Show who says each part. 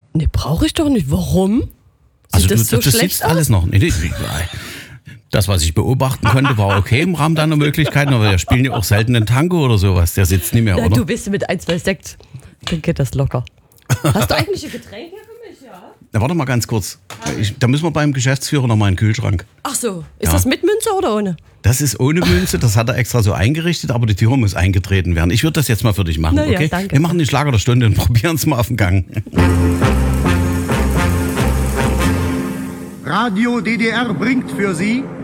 Speaker 1: Nee, brauche ich doch nicht. Warum?
Speaker 2: Also
Speaker 1: Sieht das so
Speaker 2: das
Speaker 1: schlecht
Speaker 2: sitzt
Speaker 1: aus?
Speaker 2: alles noch. Nee, das, was ich beobachten konnte, war okay im Rahmen deiner Möglichkeiten, aber wir spielen ja auch selten einen Tango oder sowas. Der sitzt nicht mehr,
Speaker 1: Na,
Speaker 2: oder?
Speaker 1: du bist mit 1, 2 Sekt. Dann geht das locker. Hast du eigentlich ein Getränk hier für mich, ja?
Speaker 2: Na, warte mal ganz kurz. Da müssen wir beim Geschäftsführer noch mal in den Kühlschrank.
Speaker 1: Ach so, ist
Speaker 2: Ja.
Speaker 1: das mit Münze oder ohne?
Speaker 2: Das ist ohne Münze, das hat er extra so eingerichtet, aber die Tür muss eingetreten werden. Ich würde das jetzt mal für dich machen,
Speaker 1: Na ja,
Speaker 2: okay?
Speaker 1: danke.
Speaker 2: Wir machen den Schlager der Stunde und probieren es mal auf den Gang.
Speaker 3: Radio DDR bringt für Sie